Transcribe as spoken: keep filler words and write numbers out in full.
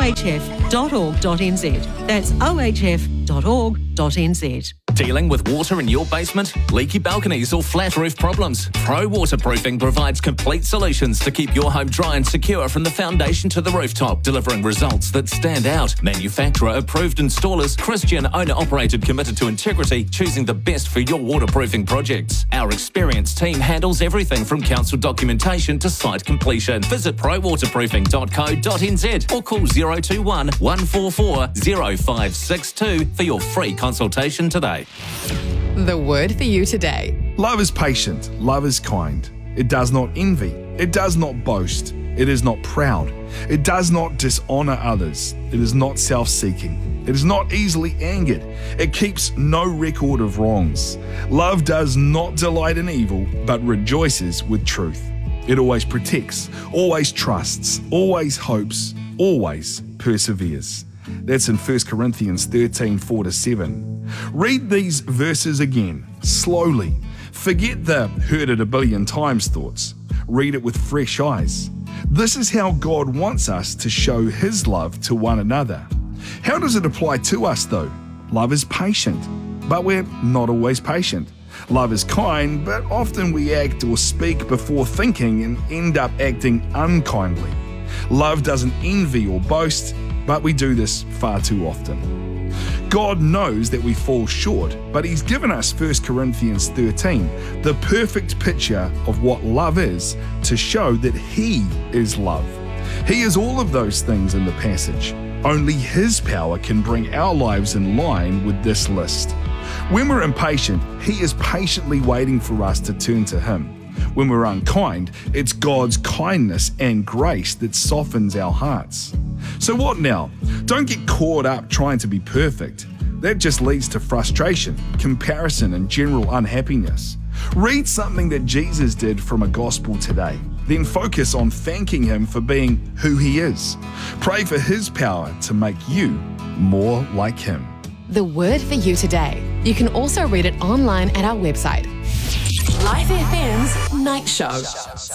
h f dot org dot n z. That's o h f dot org dot n z. Dealing with water in your basement, leaky balconies or flat roof problems? Pro Waterproofing provides complete solutions to keep your home dry and secure from the foundation to the rooftop, delivering results that stand out. Manufacturer approved installers, Christian owner operated, committed to integrity, choosing the best for your waterproofing projects. Our experienced team handles everything from council documentation to site completion. Visit pro waterproofing dot co dot n z or call zero two one, one four four, zero five six two for your free consultation today. The word for you today. Love is patient. Love is kind. It does not envy. It does not boast. It is not proud. It does not dishonor others. It is not self-seeking. It is not easily angered. It keeps no record of wrongs. Love does not delight in evil, but rejoices with truth. It always protects, always trusts, always hopes, always perseveres. That's in First Corinthians thirteen, four to seven. Read these verses again, slowly. Forget the heard it a billion times thoughts. Read it with fresh eyes. This is how God wants us to show His love to one another. How does it apply to us though? Love is patient, but we're not always patient. Love is kind, but often we act or speak before thinking and end up acting unkindly. Love doesn't envy or boast, but we do this far too often. God knows that we fall short, but He's given us First Corinthians thirteen, the perfect picture of what love is, to show that He is love. He is all of those things in the passage. Only His power can bring our lives in line with this list. When we're impatient, He is patiently waiting for us to turn to Him. When we're unkind, it's God's kindness and grace that softens our hearts. So what now? Don't get caught up trying to be perfect. That just leads to frustration, comparison, and general unhappiness. Read something that Jesus did from a gospel today. Then focus on thanking Him for being who He is. Pray for His power to make you more like Him. The word for you today. You can also read it online at our website. Life F M's Night Show.